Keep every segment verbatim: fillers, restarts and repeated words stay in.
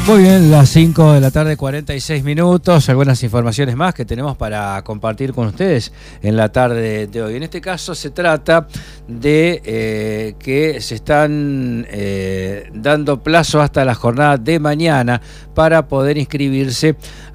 Muy bien, las cinco de la tarde, cuarenta y seis minutos. Algunas informaciones más que tenemos para compartir con ustedes en la tarde de hoy. En este caso se trata de eh, que se están eh, dando plazo hasta la jornada de mañana para poder inscribirse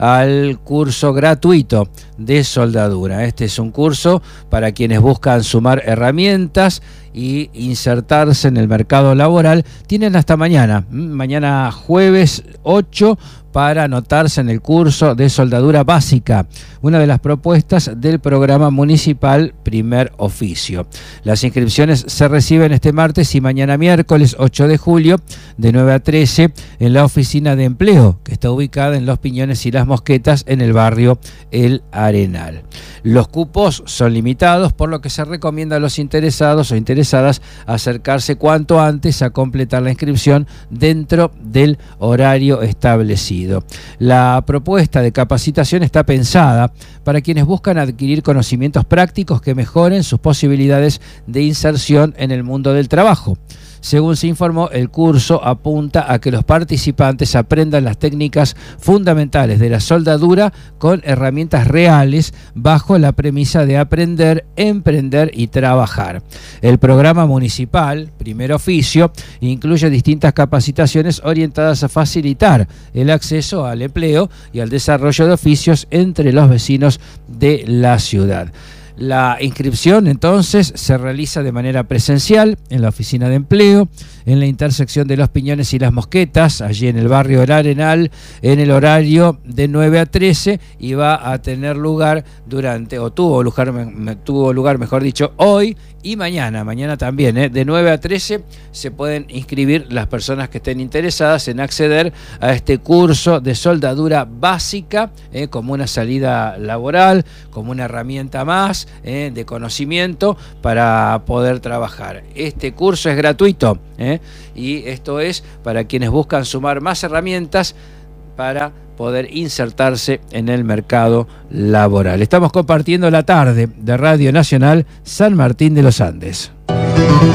al curso gratuito de soldadura. Este es un curso para quienes buscan sumar herramientas y insertarse en el mercado laboral. Tienen hasta mañana, mañana jueves ocho, para anotarse en el curso de soldadura básica, una de las propuestas del programa municipal Primer Oficio. Las inscripciones se reciben este martes y mañana miércoles ocho de julio de nueve a trece en la oficina de empleo, que está ubicada en Los Piñones y Las Mosquetas, en el barrio El Arenal. Los cupos son limitados, por lo que se recomienda a los interesados o interesadas acercarse cuanto antes a completar la inscripción dentro del horario establecido. La propuesta de capacitación está pensada para quienes buscan adquirir conocimientos prácticos que mejoren sus posibilidades de inserción en el mundo del trabajo. Según se informó, el curso apunta a que los participantes aprendan las técnicas fundamentales de la soldadura con herramientas reales, bajo la premisa de aprender, emprender y trabajar. El programa municipal Primer Oficio incluye distintas capacitaciones orientadas a facilitar el acceso al empleo y al desarrollo de oficios entre los vecinos de la ciudad. La inscripción entonces se realiza de manera presencial en la oficina de empleo, en la intersección de Los Piñones y Las Mosquetas, allí en el barrio El Arenal, en el horario de nueve a trece, y va a tener lugar durante, o tuvo lugar, tuvo lugar mejor dicho, hoy y mañana, mañana también, ¿eh? De nueve a trece se pueden inscribir las personas que estén interesadas en acceder a este curso de soldadura básica, ¿eh? Como una salida laboral, como una herramienta más, ¿eh? De conocimiento para poder trabajar. Este curso es gratuito, ¿eh? Y esto es para quienes buscan sumar más herramientas para poder insertarse en el mercado laboral. Estamos compartiendo la tarde de Radio Nacional San Martín de los Andes.